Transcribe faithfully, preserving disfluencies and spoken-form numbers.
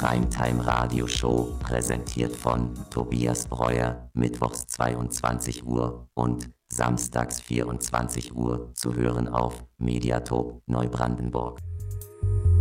Primetime Radio Show, präsentiert von Tobias Breuer, mittwochs zweiundzwanzig Uhr und samstags vierundzwanzig Uhr, zu hören auf Mediatop Neubrandenburg.